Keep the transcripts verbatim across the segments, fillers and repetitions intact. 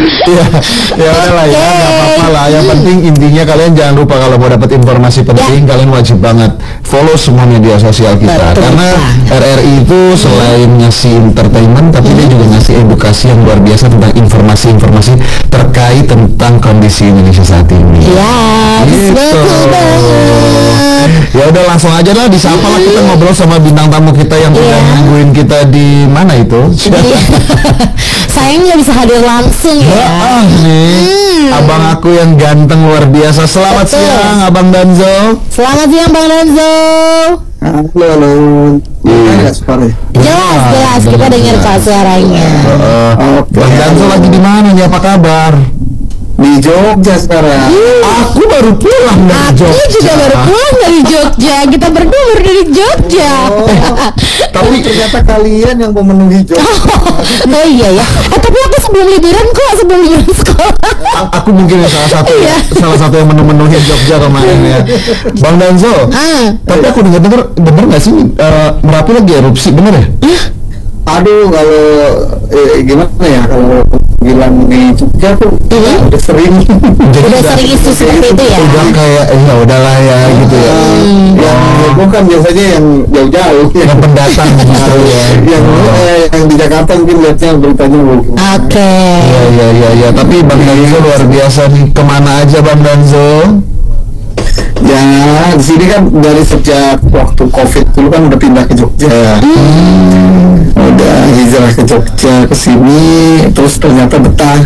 Ya, ya udahlah ya, nggak apa-apa lah. Yang penting intinya kalian jangan lupa kalau mau dapat informasi penting, ya. Kalian wajib banget follow semua media sosial kita. Betul, karena R R I itu selain ngasih entertainment, tapi hmm. dia juga ngasih edukasi yang luar biasa tentang informasi-informasi terkait tentang kondisi Indonesia saat ini. Ya, gitu. betul banget. Ya udah langsung aja lah, disapa lah kita ngobrol sama bintang tamu kita yang udah yeah. nungguin kita di mana itu. Sayang nggak bisa hadir langsung ya. Ah nih, hmm. abang aku yang ganteng luar biasa. Selamat Betul. siang, Abang Danzo. Selamat siang, Bang Danzo. Halo, halo. Iya, suaranya. Jelas, jelas. Kita dengar kok suaranya. Uh, uh, okay. Bang Danzo lagi di mana nih? Apa kabar? Di Jogja sekarang. Hmm. Aku baru pulang dari Jogja. Aku juga baru pulang dari Jogja. Kita berdua baru dari Jogja. Oh, tapi ternyata kalian yang memenuhi Jogja. Oh, oh iya ya. Eh, tapi aku sebelum liburan kok, sebelum liburan sekolah. Aku mungkin salah satu ya, salah satu yang menu-menuhi Jogja kemarin ya. Bang Danzo. Ah. Tapi aku dengar-dengar bener nggak sih uh, Merapi lagi erupsi, bener ya? Aduh, kalau eh, gimana ya kalau bilang di Jogja tuh uh-huh. udah sering jadi udah sering isu seperti itu ya, udah kayak eh, ya udahlah ya uh, gitu ya hmm. yang oh. bukan biasanya yang jauh-jauh yang pendatang gitu ya yang oh. eh, yang di Jakarta mungkin lihatnya beritanya oke okay. ya ya ya ya tapi Bang Danzo luar biasa nih, kemana aja Bang Danzo? Ya di sini kan dari sejak waktu COVID dulu kan udah pindah ke Jogja, hmm. udah hijrah ke Jogja ke sini, terus ternyata betah.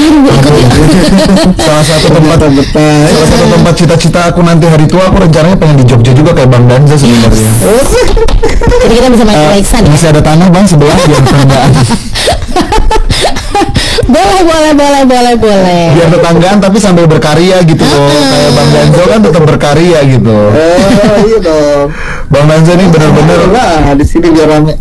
salah satu tempat betah, salah satu tempat cita-cita aku nanti hari tua, aku rencananya pengen di Jogja juga kayak Bang Danzo sebenarnya. Jadi kita bisa main uh, Alexan. Masih ada tanah Bang sebelah biar tetanggaan. Boleh, boleh, boleh, boleh, boleh. Biar tetanggaan tapi sambil berkarya gitu loh. Kayak Bang Danzo kan tetap berkarya gitu. Oh iya dong. Bang Danzo ini benar-benar lah di sini biar rame.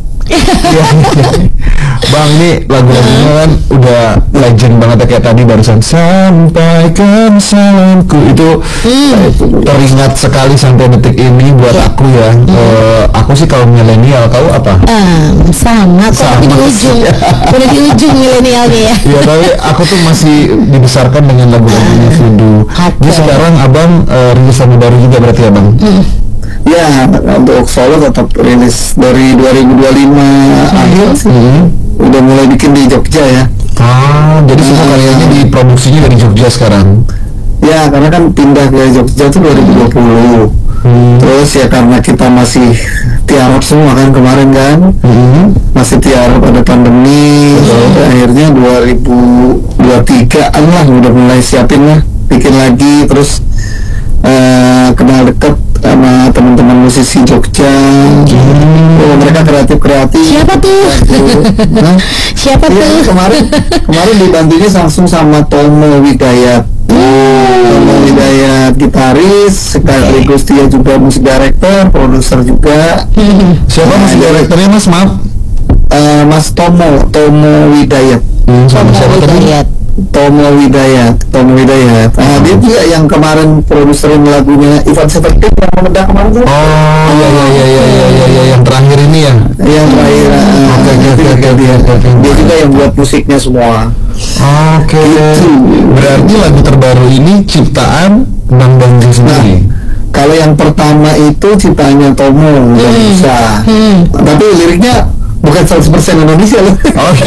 Bang, ini lagu-lagunya kan udah legend banget ya, kayak tadi barusan sampaikan salamku itu hmm. teringat sekali sampai detik ini buat yeah. aku ya. Hmm. Uh, aku sih kalau milenial, kau apa? Um, sama, kok sama di ujung, udah di ujung milenialnya ya. Iya, tapi aku tuh masih dibesarkan dengan lagu-lagunya Fudu. Okay. Jadi sekarang abang uh, rilis lagu baru juga berarti ya Bang? Hmm. Ya, untuk solo tetap rilis dari dua ribu dua puluh lima hmm. akhir sih. Hmm. Udah mulai bikin di Jogja ya. Ah, jadi semua hmm. karyanya diproduksinya dari Jogja sekarang? Ya, karena kan pindah ke Jogja tuh dua ribu dua puluh. Hmm. Terus ya karena kita masih tiarap semua kan kemarin kan. Hmm. Masih tiarap pada pandemi. Hmm. Akhirnya dua ribu dua puluh tiga lah udah mulai siapin lah, bikin lagi, terus uh, kenal deket sama teman-teman musisi Jogja. Hmm. Oh, mereka kreatif-kreatif. Siapa tuh? Nah, siapa iya, tuh? Kemarin kemarin dibantunya langsung sama Tomo Widayat. Hmm. Tomo Widayat gitaris, sekaligus dia juga musik director, produser juga. Hmm. Siapa nah, musik directornya Mas? Maaf. Uh, Mas Tomo, Tomo Widayat. Hmm, sama siapa Widayat? Tomo Widayat, Tomo Widayat. Nah, dia juga yang kemarin produserin lagunya Ivan Seventeen yang meledak kemarin tuh. Oh, iya iya iya iya iya iya ya, yang terakhir ini ya. Yang terakhir. Oke oke oke dia. Dia juga yang buat musiknya semua. Oke. Okay. Gitu. Berarti lagu terbaru ini ciptaan Bang Danzo sendiri. Nah, kalau yang pertama itu ciptaannya Tomo, nggak hmm. bisa. Hmm. Tapi liriknya bukan seratus persen Indonesia loh. Oke.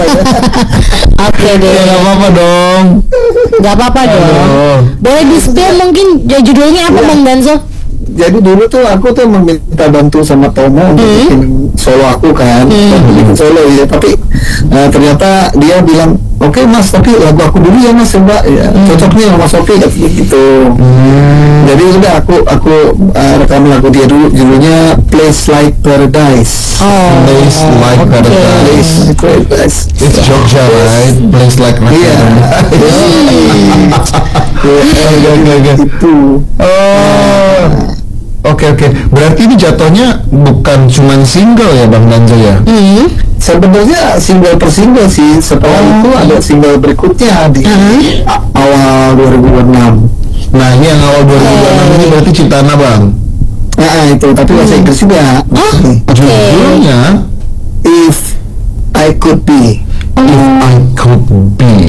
Oke deh. Ya nggak apa-apa dong. Nggak apa-apa dong. Boleh di-spill mungkin judulnya apa ya. Bang Danzo? Jadi dulu tuh aku tuh meminta bantu sama Tomo untuk hmm. bikin solo aku kan, hmm. bikin solo ya. Tapi uh, ternyata dia bilang, oke okay, Mas, tapi lagu aku dulu ya Mas, coba ya, hmm. cocoknya sama Mas Sofi gitu. Hmm. Jadi udah aku aku uh, rekam lagu dia dulu, judulnya Place Like Paradise. Oh. Place Like okay. Paradise. Paradise. It's Jogja, right? Place Like Paradise. Iya. Itu. Oh. Oke oke, berarti ini jatuhnya bukan cuman single ya Bang Danzo ya? Hmm. Sebenarnya single per single sih. Setelah oh. itu ada single berikutnya di uh-huh. awal dua ribu enam. Nah ini yang awal dua ribu enam oh. ini berarti ciptaan Abang? Nah itu, tapi bahasa hmm. Inggris juga. Oh, judulnya If I Could Be. If I Could Be.